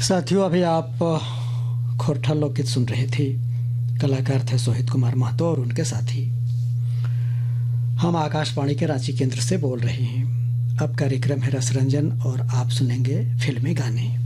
साथियों, अभी आप खोरठा लोकगीत सुन रहे थे। कलाकार थे सोहित कुमार महतो और उनके साथी। हम आकाशवाणी के रांची केंद्र से बोल रहे हैं। अब कार्यक्रम है रसरंजन और आप सुनेंगे फिल्मी गाने।